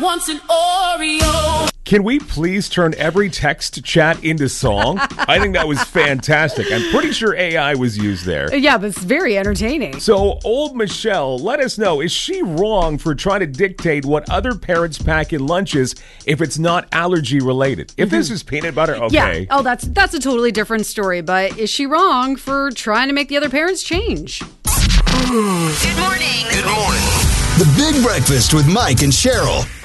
Wants an Oreo. Can we please turn every text chat into song? I think that was fantastic. I'm pretty sure AI was used there. Yeah, but it's very entertaining. So, old Michelle, let us know, is she wrong for trying to dictate what other parents pack in lunches if it's not allergy related? If this is peanut butter, okay. Yeah. Oh, that's a totally different story. But is she wrong for trying to make the other parents change? Good morning. Good morning. The Big Breakfast with Mike and Cheryl.